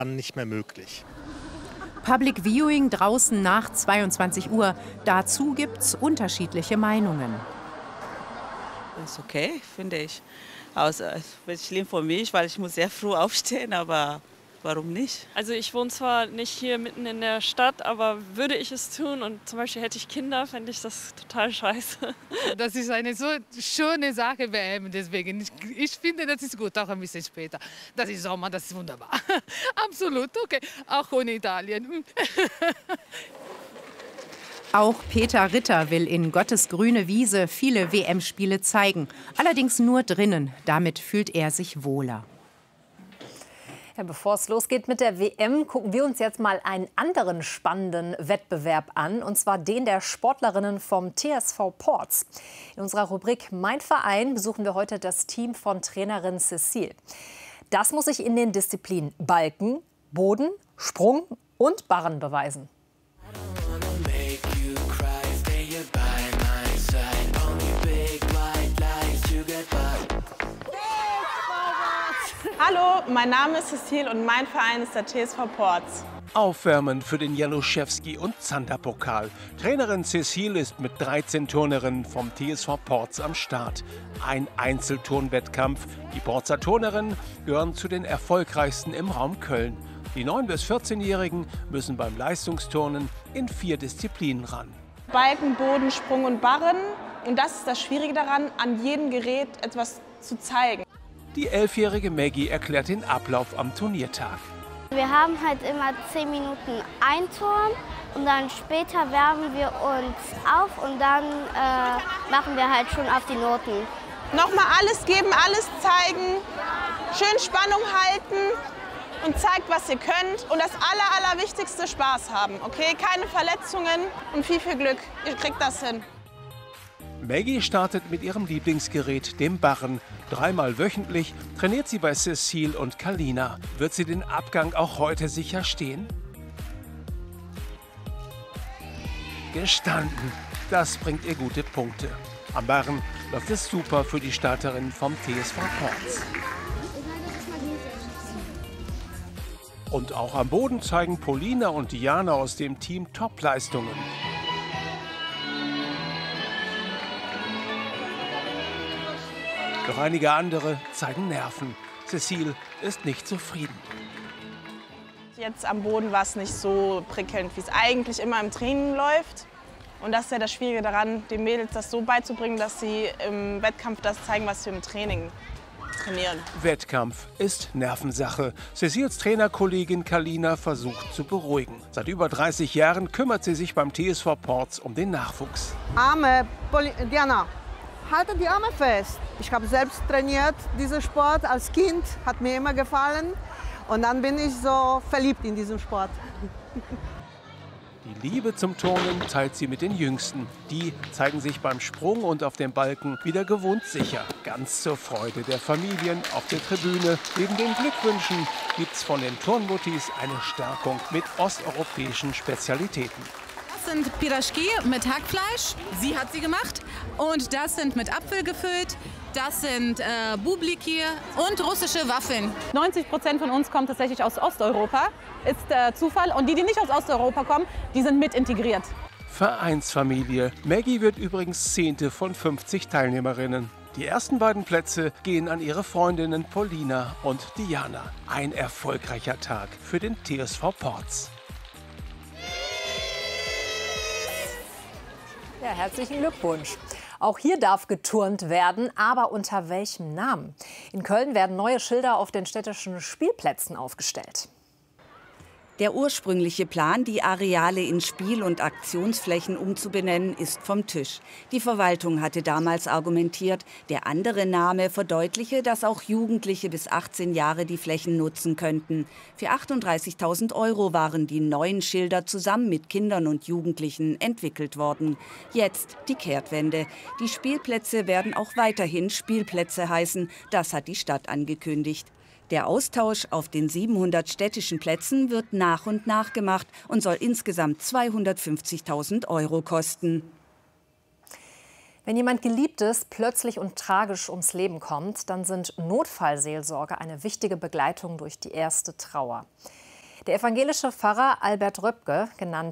dann nicht mehr möglich. Public Viewing draußen nach 22 Uhr. Dazu gibt's unterschiedliche Meinungen. Ist okay, finde ich. Außer es wird schlimm für mich, weil ich muss sehr früh aufstehen, aber warum nicht? Also ich wohne zwar nicht hier mitten in der Stadt, aber würde ich es tun und zum Beispiel hätte ich Kinder, fände ich das total scheiße. Das ist eine so schöne Sache, WM, deswegen. Ich finde, das ist gut, auch ein bisschen später. Das ist Sommer, das ist wunderbar. Absolut, okay, auch ohne Italien. Auch Peter Ritter will in Gottes grüne Wiese viele WM-Spiele zeigen. Allerdings nur drinnen. Damit fühlt er sich wohler. Ja, bevor es losgeht mit der WM, gucken wir uns jetzt mal einen anderen spannenden Wettbewerb an. Und zwar den der Sportlerinnen vom TSV Porz. In unserer Rubrik Mein Verein besuchen wir heute das Team von Trainerin Cécile. Das muss sich in den Disziplinen Balken, Boden, Sprung und Barren beweisen. Hallo, mein Name ist Cécile und mein Verein ist der TSV Porz. Aufwärmen für den Januszewski- und Zander-Pokal. Trainerin Cécile ist mit 13 Turnerinnen vom TSV Porz am Start. Ein Einzelturnwettkampf. Die Porzer Turnerinnen gehören zu den erfolgreichsten im Raum Köln. Die 9- bis 14-Jährigen müssen beim Leistungsturnen in 4 Disziplinen ran. Balken, Boden, Sprung und Barren. Und das ist das Schwierige daran, an jedem Gerät etwas zu zeigen. Die 11-jährige Maggie erklärt den Ablauf am Turniertag. Wir haben halt immer 10 Minuten ein Turn und dann später wärmen wir uns auf und dann machen wir halt schon auf die Noten. Nochmal alles geben, alles zeigen, schön Spannung halten und zeigt, was ihr könnt. Und das Allerwichtigste, Spaß haben, okay? Keine Verletzungen und viel Glück. Ihr kriegt das hin. Maggie startet mit ihrem Lieblingsgerät, dem Barren. 3-mal wöchentlich trainiert sie bei Cécile und Kalina. Wird sie den Abgang auch heute sicher stehen? Gestanden. Das bringt ihr gute Punkte. Am Barren läuft es super für die Starterin vom TSV Porz. Und auch am Boden zeigen Polina und Diana aus dem Team Top-Leistungen. Doch einige andere zeigen Nerven. Cécile ist nicht zufrieden. Jetzt am Boden war es nicht so prickelnd, wie es eigentlich immer im Training läuft. Und das ist ja das Schwierige daran, den Mädels das so beizubringen, dass sie im Wettkampf das zeigen, was sie im Training trainieren. Wettkampf ist Nervensache. Céciles Trainerkollegin Kalina versucht zu beruhigen. Seit über 30 Jahren kümmert sie sich beim TSV Porz um den Nachwuchs. Arme, Diana. Halte die Arme fest. Ich habe selbst trainiert, diesen Sport als Kind, hat mir immer gefallen. Und dann bin ich so verliebt in diesen Sport. Die Liebe zum Turnen teilt sie mit den Jüngsten. Die zeigen sich beim Sprung und auf dem Balken wieder gewohnt sicher. Ganz zur Freude der Familien auf der Tribüne. Neben den Glückwünschen gibt's von den Turnmuttis eine Stärkung mit osteuropäischen Spezialitäten. Das sind Piraschki mit Hackfleisch, sie hat sie gemacht. Und das sind mit Apfel gefüllt, das sind Bubliki und russische Waffeln. 90% von uns kommen tatsächlich aus Osteuropa, ist Zufall. Und die, die nicht aus Osteuropa kommen, die sind mit integriert. Vereinsfamilie. Maggie wird übrigens 10. von 50 Teilnehmerinnen. Die ersten beiden Plätze gehen an ihre Freundinnen Polina und Diana. Ein erfolgreicher Tag für den TSV Porz. Ja, herzlichen Glückwunsch. Auch hier darf geturnt werden, aber unter welchem Namen? In Köln werden neue Schilder auf den städtischen Spielplätzen aufgestellt. Der ursprüngliche Plan, die Areale in Spiel- und Aktionsflächen umzubenennen, ist vom Tisch. Die Verwaltung hatte damals argumentiert, der andere Name verdeutliche, dass auch Jugendliche bis 18 Jahre die Flächen nutzen könnten. Für 38.000 € waren die neuen Schilder zusammen mit Kindern und Jugendlichen entwickelt worden. Jetzt die Kehrtwende. Die Spielplätze werden auch weiterhin Spielplätze heißen. Das hat die Stadt angekündigt. Der Austausch auf den 700 städtischen Plätzen wird nach und nach gemacht und soll insgesamt 250.000 € kosten. Wenn jemand Geliebtes plötzlich und tragisch ums Leben kommt, dann sind Notfallseelsorge eine wichtige Begleitung durch die erste Trauer. Der evangelische Pfarrer Albert Röpke, genannt